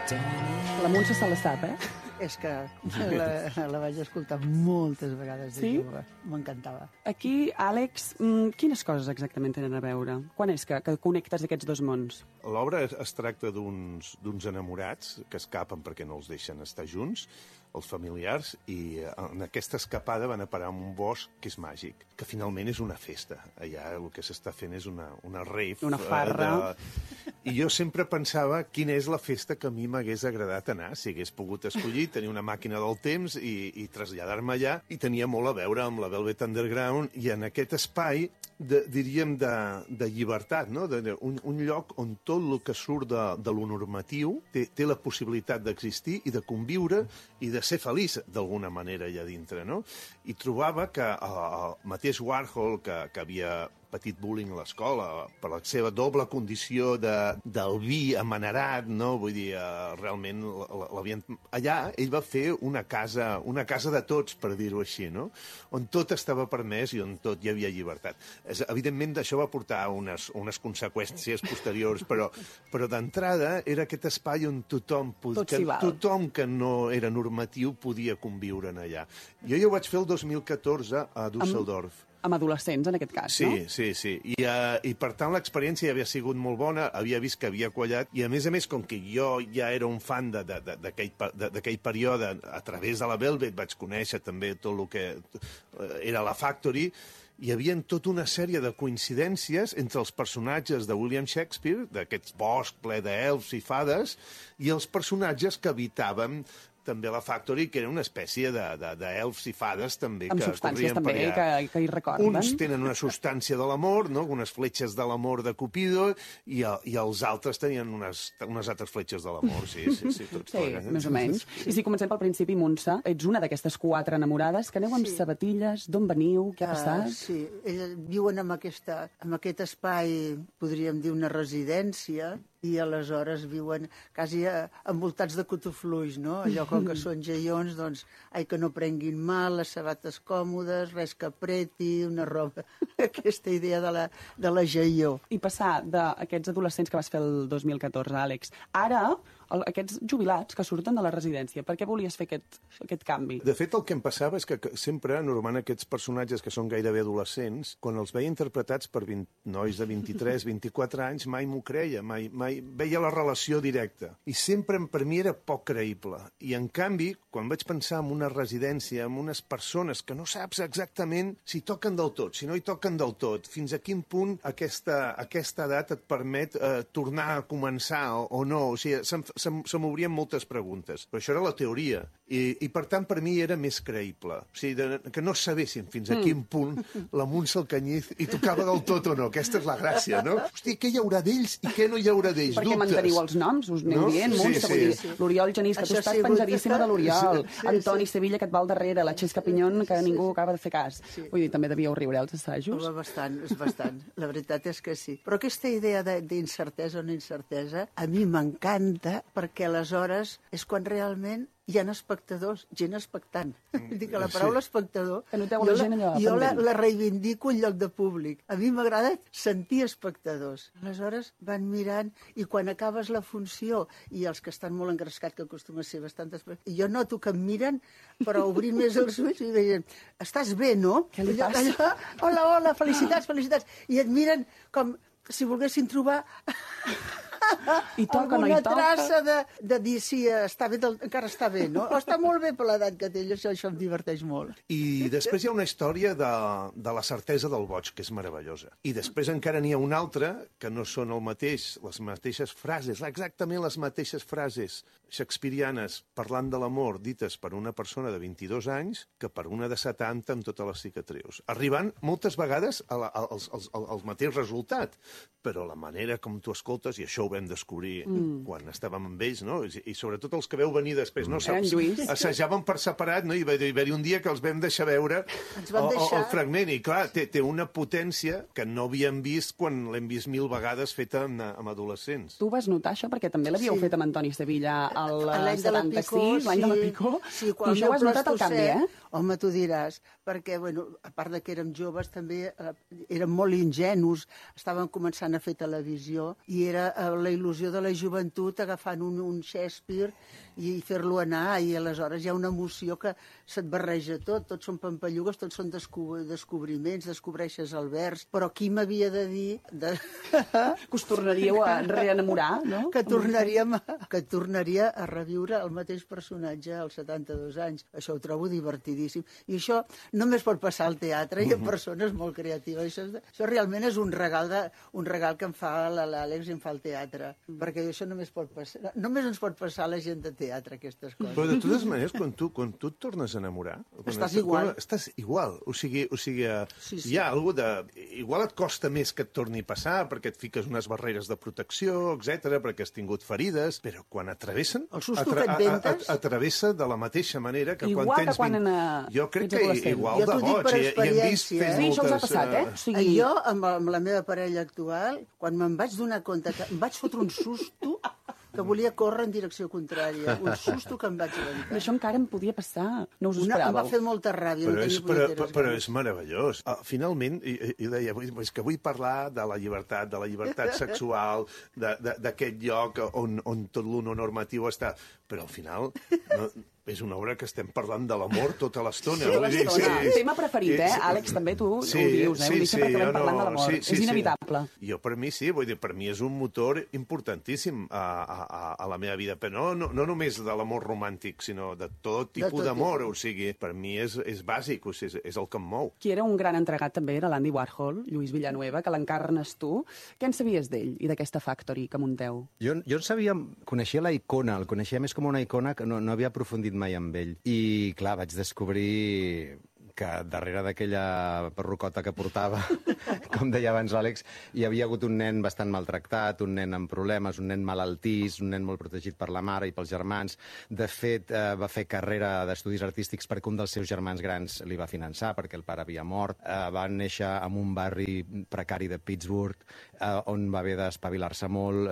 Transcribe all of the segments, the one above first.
La Montse se la sap, eh? És que la vaig escoltar moltes vegades de jove. M'encantava. Aquí, Àlex, quines coses exactament tenen a veure? Quan és que connectes aquests dos mons? L'obra es tracta d'uns enamorats que escapen perquè no els deixen estar junts, els familiars, i en aquesta escapada van a parar en un bosc que és màgic, que finalment és una festa. Allà el que s'està fent és una rave. Una farra. I jo sempre pensava quina és la festa que a mi m'hagués agradat anar, si hagués pogut escollir, tenir una màquina del temps i traslladar-me allà, i tenia molt a veure amb la Velvet Underground i en aquest espai, diríem, de llibertat, no? Un lloc on tot el que surt de lo normatiu té la possibilitat d'existir i de conviure i de ser feliç d'alguna manera allà dintre, no? I trobava que el mateix Warhol, que havia patit bullying a l'escola per la seva doble condició del vi amanerat, no? Vull dir, realment l'havien... Allà ell va fer una casa de tots, per dir-ho així, no? On tot estava permès i on tot hi havia llibertat. Evidentment, això va portar unes conseqüències posteriors, però d'entrada era aquest espai on tothom que no era normatiu podia conviure en allà. Jo ja ho vaig fer el 2014 a Düsseldorf. Amb adolescents, en aquest cas, no? Sí. I per tant, l'experiència havia sigut molt bona, havia vist que havia quallat, i a més, com que jo ja era un fan d'aquell període, a través de la Velvet vaig conèixer també tot el que era la Factory, hi havia tota una sèrie de coincidències entre els personatges de William Shakespeare, d'aquest bosc ple d'elfs i fades, i els personatges que habitaven també la Factory, que era una espècie d'elfs i fades també amb que substàncies corrien també per allà. que hi recorden. Uns tenen una substància de l'amor, no? Unes fletxes de l'amor de Cupido, i els altres tenien unes altres fletxes de l'amor, sí, tots plegats. Més o menys. I si comencem pel principi, Montse, ets una d'aquestes 4 enamorades que aneu amb sabatilles, d'on veniu, què ha passat? Sí, ells viuen en aquest espai, podríem dir una residència, i aleshores viuen quasi envoltats de cotofluix, no? Allò com que són jaions, doncs, que no prenguin mal, les sabates còmodes, res que apreti, una roba... Aquesta idea de la jaió. I passar d'aquests adolescents que vas fer el 2014, Àlex, ara aquests jubilats que surten de la residència, per què volies fer aquest canvi? De fet, el que em passava és que sempre, normalment aquests personatges que són gairebé adolescents, quan els veia interpretats per nois de 23, 24 anys, mai m'ho creia, mai veia la relació directa. I sempre per mi era poc creïble. I en canvi, quan vaig pensar en una residència, en unes persones que no saps exactament si toquen del tot, si no hi toquen del tot, fins a quin punt aquesta edat et permet tornar a començar o no, o sigui, se m'obrien moltes preguntes. Però això era la teoria. I per tant, per mi era més creïble. O sigui, que no sabéssim fins a quin punt la Montse Alcañiz hi tocava del tot o no. Aquesta és la gràcia, no? Hosti, què hi haurà d'ells i què no hi haurà d'ells? Perquè manteniu els noms, us aneu dient, Montse, vull dir, l'Oriol Genís, que tu estàs penjadíssima de l'Oriol, Antoni Sevilla, que et va al darrere, la Xesca Pinyón, que ningú acaba de fer cas. Vull dir, també devíeu riure als assajos. Bastant. La veritat és que sí. Però aquesta idea d'incertesa o no incertesa, a mi m'encanta, perquè aleshores és quan realment hi ha espectadors, gent expectant. Vull dir que la paraula espectador, jo la reivindico en lloc de públic. A mi m'agrada sentir espectadors. Aleshores van mirant i quan acabes la funció i els que estan molt engrescats, que acostuma a ser bastant i jo noto que em miren, però obrint més els ulls i deien, estàs bé, no? Què li passa? Hola, felicitats. I et miren com si volguessin trobar... I toca, alguna traça de dir si encara està bé, no? O està molt bé per l'edat que té, això em diverteix molt. I després hi ha una història de la certesa del boig, que és meravellosa. I després encara n'hi ha una altra, que no són les mateixes frases, exactament les mateixes frases shakespearianes parlant de l'amor dites per una persona de 22 anys que per una de 70 amb totes les cicatrius. Arribant moltes vegades al mateix resultat, però la manera com tu escoltes, i això ho vam descobrir quan estàvem amb ells, no? I sobretot els que veu venir després, no? Assajaven per separat, no? I va haver-hi un dia que els vam deixar veure el fragment, i clar, té una potència que no havíem vist quan l'hem vist 1000 vegades feta amb adolescents. Tu vas notar això perquè també l'havíeu fet amb Antoni Sevilla l'any 76, l'any de la Picó, i això ho has notat el canvi, eh? Home, tu diràs, perquè, a part que érem joves, també érem molt ingenus, estàvem començant a fer televisió, i era la il·lusió de la joventut agafant un Shakespeare i fer-lo anar, i aleshores hi ha una emoció que se't barreja tot, tots són pampallugues, tots són descobriments, descobreixes el vers, però qui m'havia de dir... Que us tornaríeu a reenamorar, no? Que tornaria a reviure el mateix personatge als 72 anys. Això ho trobo divertidíssim. I això només pot passar al teatre i a persones molt creatives. Això realment és un regal que em fa l'Àlex i em fa el teatre, perquè això només ens pot passar a la gent de teatre, aquestes coses. Però de totes maneres, quan tu et tornes a enamorar... Estàs igual. Estàs igual. O sigui, hi ha alguna de... Igual et costa més que et torni a passar, perquè et fiques unes barreres de protecció, etc, perquè has tingut ferides, però quan atravessen... El susto que et ventes... Atravessa de la mateixa manera que igual quan tens... Igual que quan Jo crec que igual de goig. I hem vist Sí, això us ha passat, eh? O sigui... Jo, amb la meva parella actual, quan me'n vaig donar compte que em vaig fotre un susto que volia córrer en direcció contrària. Un susto que em vaig aventar. Això encara em podia passar. No us ho esperàveu. Em va fer molta ràbia. Però és meravellós. Finalment, i deia, és que vull parlar de la llibertat sexual, d'aquest lloc on tot l'honormatiu està. Però al final... És una obra que estem parlant de l'amor tota l'estona. Tema preferit, eh? Àlex, també tu ho dius, eh? Ho dic sempre que vam parlant de l'amor. És inevitable. Jo, per mi, sí. Vull dir, per mi és un motor importantíssim a la meva vida. Però no només de l'amor romàntic, sinó de tot tipus d'amor. O sigui, per mi és bàsic, és el que em mou. Qui era un gran entregat també era l'Andy Warhol, Lluís Villanueva, que l'encarnes tu. Què en sabies d'ell i d'aquesta Factory que munteu? Jo en sabia, coneixia la icona, el coneixia més com una icona que no havia aprofundit mai amb ell. I, clar, vaig descobrir que darrere d'aquella perrucota que portava, com deia abans l'Àlex, hi havia hagut un nen bastant maltractat, un nen amb problemes, un nen malaltís, un nen molt protegit per la mare i pels germans. De fet, va fer carrera d'estudis artístics perquè un dels seus germans grans li va finançar, perquè el pare havia mort. Va néixer en un barri precari de Pittsburgh, on va haver d'espavilar-se molt.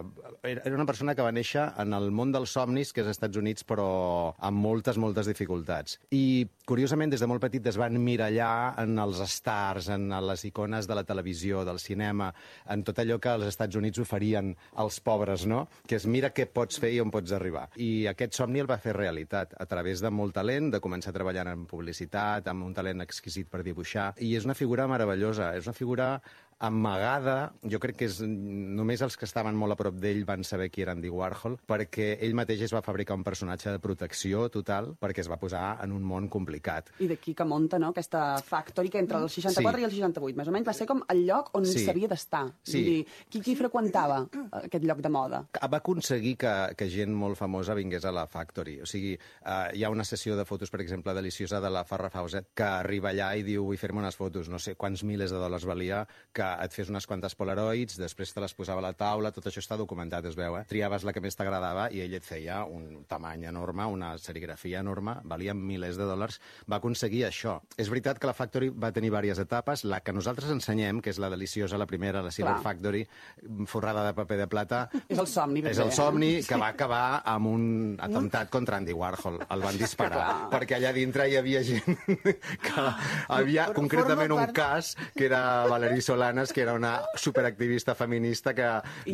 Era una persona que va néixer en el món dels somnis, que és als Estats Units, però amb moltes dificultats. I, curiosament, des de molt petit es van mirallar en els stars, en les icones de la televisió, del cinema, en tot allò que els Estats Units oferien als pobres, no? Que és mira què pots fer i on pots arribar. I aquest somni el va fer realitat a través de molt talent, de començar treballant en publicitat, amb un talent exquisit per dibuixar. I és una figura meravellosa, és una figura amagada. Jo crec que només els que estaven molt a prop d'ell van saber qui era Andy Warhol, perquè ell mateix es va fabricar un personatge de protecció total, perquè es va posar en un món complicat. I d'aquí que munta, no?, aquesta Factory, que entre el 64 i el 68, més o menys, va ser com el lloc on s'havia d'estar. Sí. Vull dir, qui freqüentava aquest lloc de moda? Va aconseguir que gent molt famosa vingués a la Factory. O sigui, hi ha una sessió de fotos, per exemple, deliciosa de la Farrah Fawcett, que arriba allà i diu, vull fer-me unes fotos, no sé quants milers de dòlars valia, que et fes unes quantes polaroids, després te les posava a la taula, tot això està documentat, es veu, eh? Triaves la que més t'agradava i ell et feia un tamany enorme, una serigrafia enorme, valia milers de dòlars. Va aconseguir això. És veritat que la Factory va tenir diverses etapes. La que nosaltres ensenyem, que és la deliciosa, la primera, la Silver Factory, forrada de paper de plata... És el somni. És el somni que va acabar amb un atemptat contra Andy Warhol. El van disparar, perquè allà dintre hi havia gent que havia concretament un cas, que era Valerie Solanas, que era una superactivista feminista que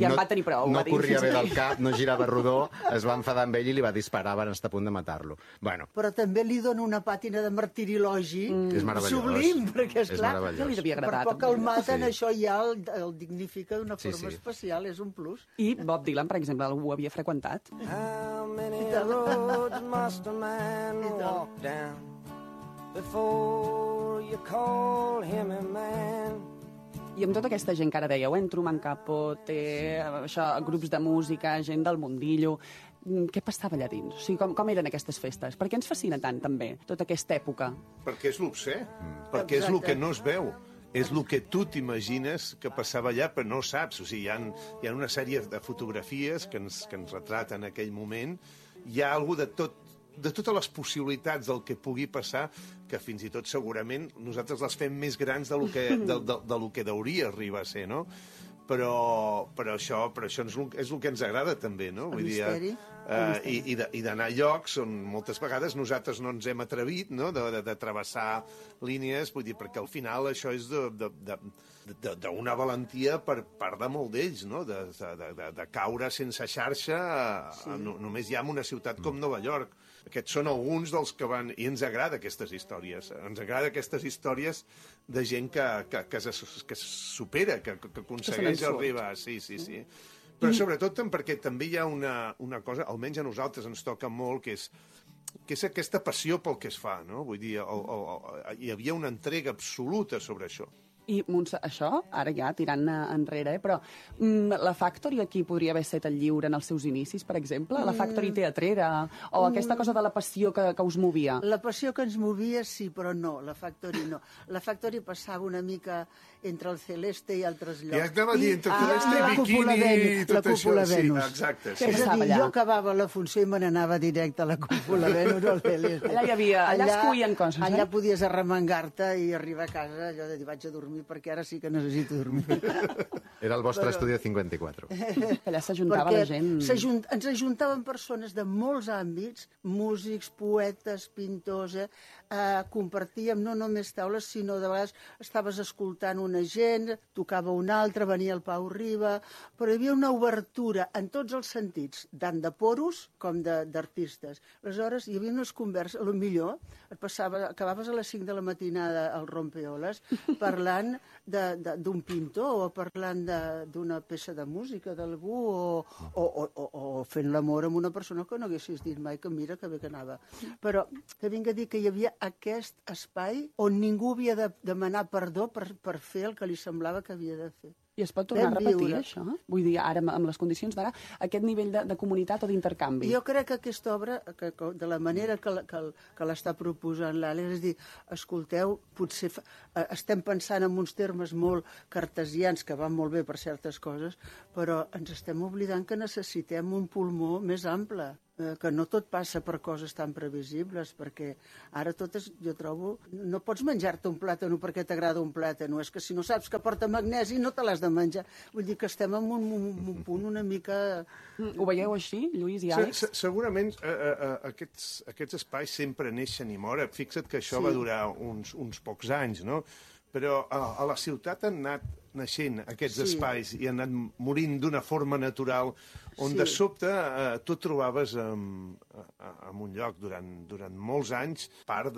no corria bé del cap, no girava rodó, es va enfadar amb ell i li va disparar, van estar a punt de matar-lo. Bueno. Però també li dona una pàtina de martirilogi sublim, perquè, esclar, ja li devia agradar. Per poc el maten, això ja el dignifica d'una forma especial, és un plus. I Bob Dylan, per exemple, ho havia freqüentat. How many roads must a man walk down before you call him a man? I amb tota aquesta gent que ara dèieu, Truman Capote, grups de música, gent del mundillo, què passava allà dins? O sigui, com eren aquestes festes? Per què ens fascina tant, també, tota aquesta època? Perquè és l'obsè, perquè és el que no es veu. És el que tu t'imagines que passava allà, però no saps. O sigui, hi ha una sèrie de fotografies que ens retraten aquell moment. Hi ha alguna de totes les possibilitats del que pugui passar, que fins i tot segurament nosaltres les fem més grans del que hauria arribar a ser, no? Però això és el que ens agrada també, no? El misteri. i d'anar a llocs on moltes vegades nosaltres no ens hem atrevit, no? de travessar línies, vull dir, perquè al final això és d'una valentia per part de molt d'ells, no? de caure sense xarxa només ja en una ciutat com Nova York. Aquests són alguns dels que van... I ens agrada aquestes històries. Ens agrada aquestes històries de gent que se supera, que aconsegueix arribar. Sí. Però sobretot perquè també hi ha una cosa, almenys a nosaltres ens toca molt, que és aquesta passió pel que es fa, no? Vull dir, hi havia una entrega absoluta sobre això. I, Montse, això, ara ja tirant enrere, però la Factory aquí podria haver estat el lliure en els seus inicis, per exemple? La Factory teatrera? O aquesta cosa de la passió que us movia? La passió que ens movia, sí, però no, la Factory no. La Factory passava una mica entre el Celeste i altres llocs. Ja anava a dir, entre Celeste i Bikini i tot això. La Cúpula Venus. Sí, exacte. Què És a passava dir, allà? jo acabava la funció i me n'anava directe a la Cúpula Venus o al Celeste. Allà es cuien coses, Allà podies arremangar-te i arribar a casa, allò de dir, vaig a dormir perquè ara sí que necessito dormir. Era el vostre Estudio 54. Allà s'ajuntava la gent. Ens ajuntaven persones de molts àmbits, músics, poetes, pintors, compartíem no només taules, sinó de vegades estaves escoltant una gent, tocava un altre, venia el Pau Riba, però hi havia una obertura en tots els sentits, tant de poros com d'artistes. Aleshores, hi havia unes converses, potser acabaves a les 5 de la matinada al Rompeoles parlant d'un pintor o parlant d'una peça de música d'algú o fent l'amor amb una persona que no haguessis dit mai que mira que bé que anava. Però que vinc a dir que hi havia aquest espai on ningú havia de demanar perdó per fer el que li semblava que havia de fer. I es pot tornar a repetir, això? Vull dir, ara, amb les condicions d'ara, aquest nivell de comunitat o d'intercanvi. Jo crec que aquesta obra, de la manera que l'està proposant l'Àlex, és dir, escolteu, potser estem pensant en uns termes molt cartesians, que van molt bé per certes coses, però ens estem oblidant que necessitem un pulmó més ample, que no tot passa per coses tan previsibles, perquè ara totes, jo trobo, no pots menjar-te un plàtano perquè t'agrada un plàtano, és que si no saps que porta magnesi no te l'has de menjar. Vull dir que estem en un punt una mica... Ho veieu així, Lluís i Àlex? Segurament aquests espais sempre neixen i moren. Fixa't que això va durar uns pocs anys, no? Però a la ciutat han anat naixent aquests espais i han anat morint d'una forma natural on de sobte tu et trobaves en un lloc durant molts anys, part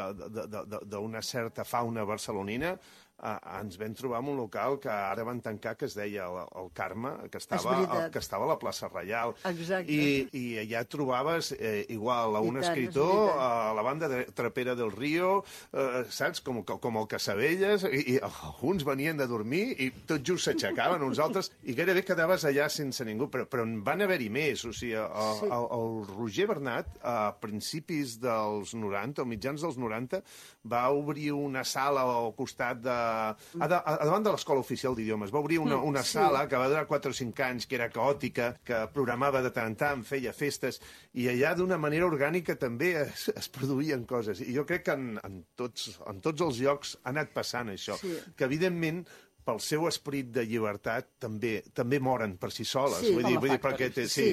d'una certa fauna barcelonina. Ens vam trobar en un local que ara van tancar, que es deia el Carme, que estava a la plaça Reial. Exacte. I allà trobaves igual a un escritor, a la banda de Trapera del Río, saps, com el Casabelles, i alguns venien de dormir i tot just s'aixecaven, uns altres, i gairebé quedaves allà sense ningú, però en van haver-hi més. O sigui, el Roger Bernat, a principis dels 90, o mitjans dels 90, va obrir una sala al costat davant de l'Escola Oficial d'Idiomes. Va obrir una sala que va durar 4 o 5 anys, que era caòtica, que programava de tant en tant, feia festes, i allà d'una manera orgànica també es produïen coses. I jo crec que en tots els llocs ha anat passant això, que evidentment pel seu esperit de llibertat també moren per si soles. Vull dir, perquè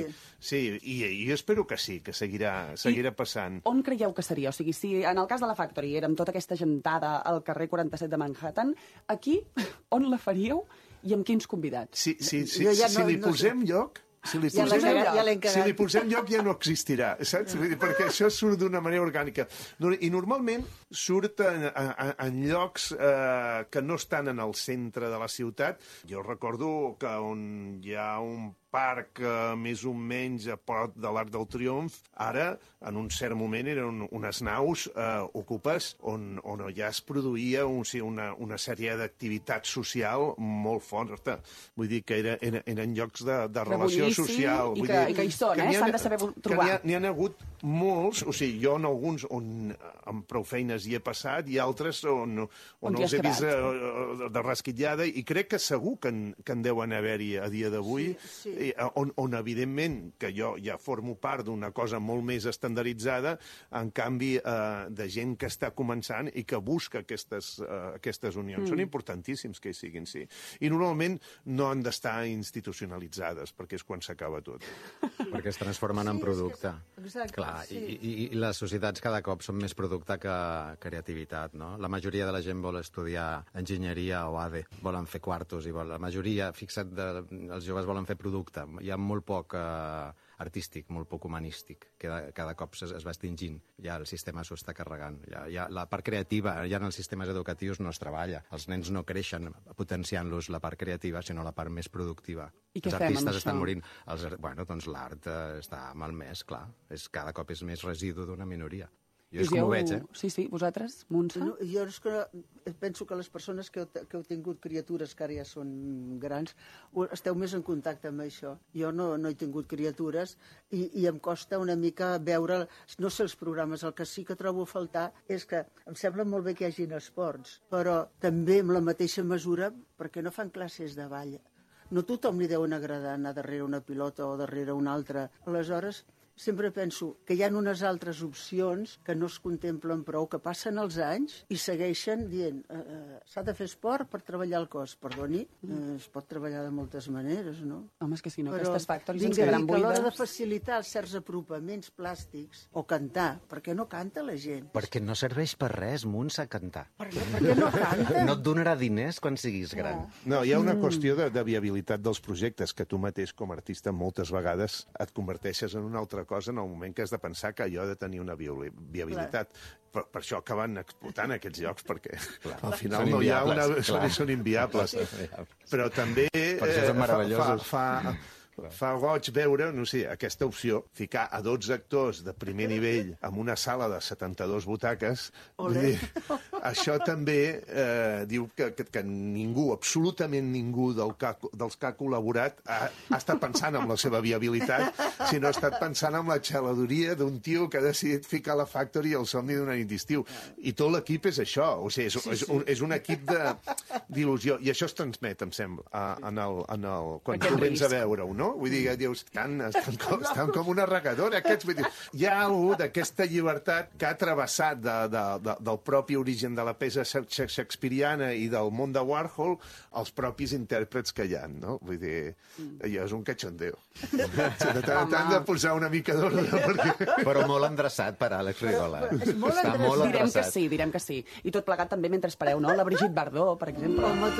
i jo espero que sí, que seguirà passant. On creieu que seria? O sigui, si en el cas de la Factory érem tota aquesta gentada al carrer 47 de Manhattan, aquí on la faríeu i amb quins convidats? Si li posem lloc... Si li posem lloc ja no existirà, saps? Perquè això surt d'una manera orgànica. I normalment surt en llocs que no estan en el centre de la ciutat. Jo recordo que on hi ha un parc més o menys a prop de l'Arc del Triomf, ara, en un cert moment, eren unes naus ocupes on ja es produïa una sèrie d'activitat social molt forta. Vull dir que eren llocs de relació social. I que hi són, s'han de saber trobar. N'hi ha hagut molts, o sigui, jo en alguns on amb prou feines hi he passat i altres on els he vist de rasquitllada, i crec que segur que en deuen haver-hi a dia d'avui. on evidentment, que jo ja formo part d'una cosa molt més estandarditzada, en canvi, de gent que està començant i que busca aquestes unions. Són importantíssims que hi siguin, sí. I normalment no han d'estar institucionalitzades, perquè és quan s'acaba tot. Perquè es transformen en producte. Exacte, Clar, sí. i les societats cada cop són més producte que creativitat, no? La majoria de la gent vol estudiar enginyeria o ADE, volen fer quartos, i la majoria, fixa't, els joves volen fer producte. Hi ha molt poc artístic, molt poc humanístic, que cada cop es va extingint. Ja el sistema s'ho està carregant. Ja la part creativa, ja en els sistemes educatius no es treballa. Els nens no creixen potenciant-los la part creativa, sinó la part més productiva. I què Els fem amb artistes això? estan morint. Bueno, doncs l'art està malmès, clar. Cada cop és més residu d'una minoria. Jo és com ho veig, Sí, vosaltres, Montse? No, jo és que penso que les persones que heu tingut criatures, que ara ja són grans, esteu més en contacte amb això. Jo no he tingut criatures i em costa una mica veure, no sé els programes, el que sí que trobo a faltar és que em sembla molt bé que hi hagin esports, però també amb la mateixa mesura perquè no fan classes de ball. No tothom li deuen agradar anar darrere una pilota o darrere una altra. Aleshores, sempre penso que hi ha unes altres opcions que no es contemplen prou, que passen els anys i segueixen dient s'ha de fer esport per treballar el cos. Perdoni, es pot treballar de moltes maneres, no? Home, és que si no, Però aquestes factories ens vinga, quedaran que a l'hora de buides. facilitar certs apropaments plàstics o cantar, perquè no canta la gent? Perquè no serveix per res, Montse, cantar. Perquè no canta? No et donarà diners quan siguis gran. No, hi ha una qüestió de viabilitat dels projectes, que tu mateix, com a artista, moltes vegades et converteixes en una altra cosa en el moment que has de pensar que allò ha de tenir una viabilitat. Per això acaben explotant aquests llocs, perquè al final Són no hi ha inviables, clar. són inviables. Però també Per això són meravellosos. fa goig veure, no sé, aquesta opció, ficar a 12 actors de primer nivell en una sala de 72 butaques. Vull dir, això també diu que ningú, absolutament ningú dels que ha col·laborat ha estat pensant en la seva viabilitat, sinó ha estat pensant en la xaladoria d'un tio que ha decidit ficar la Factory al somni d'una nit d'estiu. I tot l'equip és això, o sigui, és un equip d'il·lusió, i això es transmet, em sembla, quan tu vens a veure-ho, no? Vull dir, que dius, estan com una regadora, aquests. Vull dir, hi ha alguna d'aquesta llibertat que ha travessat del propi origen de la peça shakespeariana i del món de Warhol els propis intèrprets que hi ha, no? Vull dir, allò és un cachondeo. De tant en tant de posar una mica d'ordre, perquè... Però molt endreçat per Àlex Rigola. És molt Està endreçat. molt Direm que endreçat. sí, direm que sí. I tot plegat també mentre espereu, no? La Brigitte Bardot, per exemple. Home,